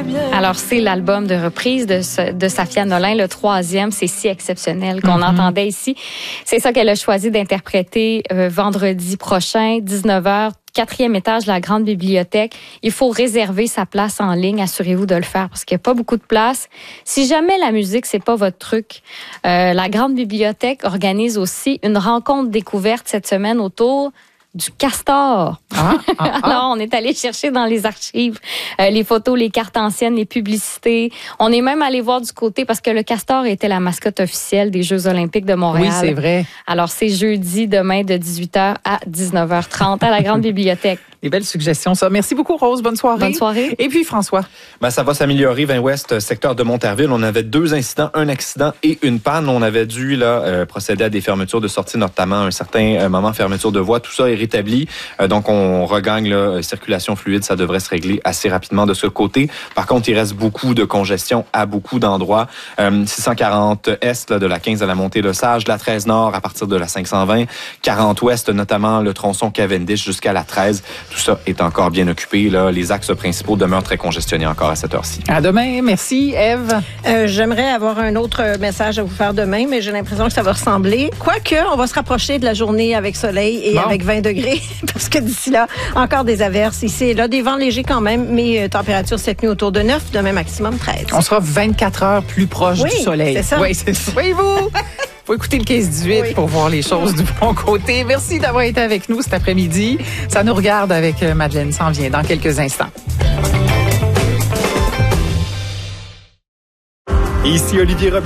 Alors, c'est l'album de reprise de Safia Nolin, le 3e. C'est si exceptionnel qu'on entendait ici. C'est ça qu'elle a choisi d'interpréter vendredi prochain, 19h. 4e étage de la grande bibliothèque. Il faut réserver sa place en ligne. Assurez-vous de le faire parce qu'il n'y a pas beaucoup de place. Si jamais la musique, c'est pas votre truc, la grande bibliothèque organise aussi une rencontre découverte cette semaine autour du castor. Alors, on est allé chercher dans les archives les photos, les cartes anciennes, les publicités. On est même allé voir du côté parce que le castor était la mascotte officielle des Jeux olympiques de Montréal. Oui, c'est vrai. Alors, c'est jeudi, demain, de 18h à 19h30 à la grande bibliothèque. Des belles suggestions, ça. Merci beaucoup, Rose. Bonne soirée. Bonne soirée. Et puis, François. Ça va s'améliorer. 20 Ouest, secteur de Monterville. On avait 2 incidents, un accident et une panne. On avait dû procéder à des fermetures de sortie, notamment un certain moment fermeture de voie. Tout ça est rétabli. Donc, on regagne circulation fluide. Ça devrait se régler assez rapidement de ce côté. Par contre, il reste beaucoup de congestion à beaucoup d'endroits. 640 Est de la 15 à la Montée-le-Sage, la 13 Nord à partir de la 520, 40 Ouest, notamment le tronçon Cavendish jusqu'à la 13. Tout ça est encore bien occupé. Là. Les axes principaux demeurent très congestionnés encore à cette heure-ci. À demain. Merci, Ève. J'aimerais avoir un autre message à vous faire demain, mais j'ai l'impression que ça va ressembler. Quoique, on va se rapprocher de la journée avec soleil et avec 20 degrés, parce que d'ici là, encore des averses ici et là. Des vents légers quand même, mais température cette nuit autour de 9, demain maximum 13. On sera 24 heures plus proche du soleil. C'est ça. Oui, c'est ça. Oui, vous! Faut écouter le 15-18 pour voir les choses du bon côté. Merci d'avoir été avec nous cet après-midi. Ça nous regarde avec Madeleine s'en vient dans quelques instants. Ici Olivier Robert.